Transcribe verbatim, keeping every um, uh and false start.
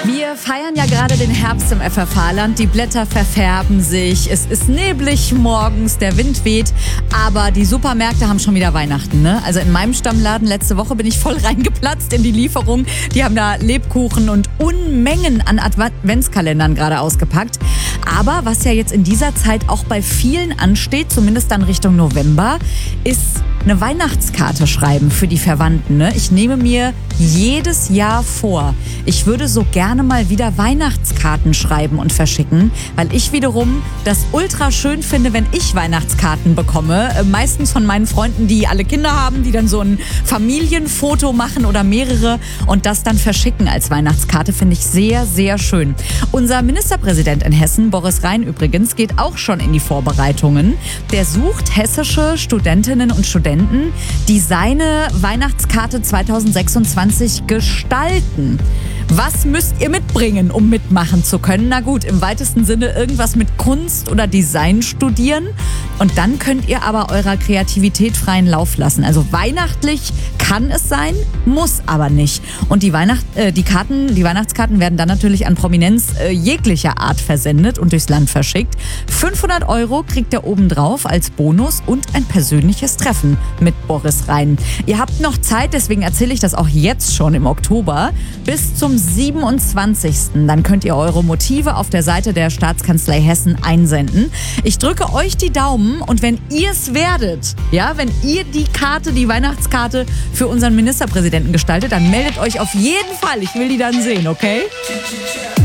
Wir feiern ja gerade den Herbst im F F H-Land. Die Blätter verfärben sich, es ist neblig morgens, der Wind weht. Aber die Supermärkte haben schon wieder Weihnachten, ne? Also in meinem Stammladen letzte Woche bin ich voll reingeplatzt in die Lieferung. Die haben da Lebkuchen und Unmengen an Adventskalendern gerade ausgepackt. Aber was ja jetzt in dieser Zeit auch bei vielen ansteht, zumindest dann Richtung November, ist eine Weihnachtskarte schreiben für die Verwandten. Ne? Ich nehme mir jedes Jahr vor, ich würde so gerne mal wieder Weihnachtskarten schreiben und verschicken, weil ich wiederum das ultra schön finde, wenn ich Weihnachtskarten bekomme. Meistens von meinen Freunden, die alle Kinder haben, die dann so ein Familienfoto machen oder mehrere und das dann verschicken als Weihnachtskarte, finde ich sehr, sehr schön. Unser Ministerpräsident in Hessen, Boris Rhein übrigens, geht auch schon in die Vorbereitungen. Der sucht hessische Studentinnen und Studenten, die seine Weihnachtskarte zweitausendsechsundzwanzig gestalten. Was müsst ihr mitbringen, um mitmachen zu können? Na gut, im weitesten Sinne irgendwas mit Kunst oder Design studieren. Und dann könnt ihr aber eurer Kreativität freien Lauf lassen. Also weihnachtlich kann es sein, muss aber nicht. Und die, Weihnacht, äh, die, Karten, die Weihnachtskarten werden dann natürlich an Prominenz äh, jeglicher Art versendet und durchs Land verschickt. fünfhundert Euro kriegt ihr obendrauf als Bonus und ein persönliches Treffen mit Boris Rhein. Ihr habt noch Zeit, deswegen erzähle ich das auch jetzt schon im Oktober, bis zum siebenundzwanzigsten Dann könnt ihr eure Motive auf der Seite der Staatskanzlei Hessen einsenden. Ich drücke euch die Daumen und wenn ihr es werdet, ja, wenn ihr die Karte, die Weihnachtskarte für unseren Ministerpräsidenten gestaltet, dann meldet euch auf jeden Fall. Ich will die dann sehen, okay?